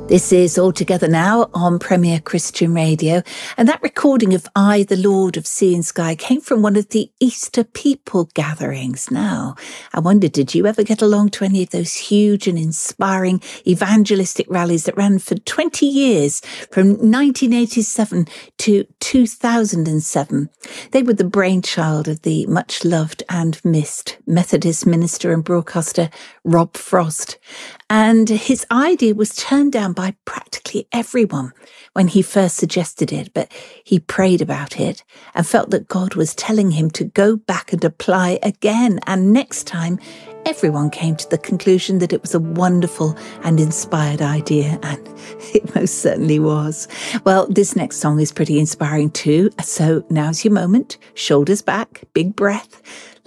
This is All Together Now on Premier Christian Radio, and that recording of I, the Lord of Sea and Sky came from one of the Easter people gatherings. Now, I wonder, did you ever get along to any of those huge and inspiring evangelistic rallies that ran for 20 years, from 1987 to 2007? They were the brainchild of the much-loved and missed Methodist minister and broadcaster Rob Frost, and his idea was turned down by practically everyone when he first suggested it, but he prayed about it and felt that God was telling him to go back and apply again. And next time, everyone came to the conclusion that it was a wonderful and inspired idea, and it most certainly was. Well, this next song is pretty inspiring too, so now's your moment. Shoulders back, big breath.